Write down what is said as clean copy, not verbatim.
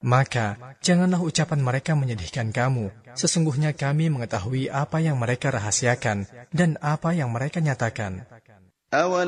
Maka, janganlah ucapan mereka menyedihkan kamu. Sesungguhnya kami mengetahui apa yang mereka rahasiakan dan apa yang mereka nyatakan.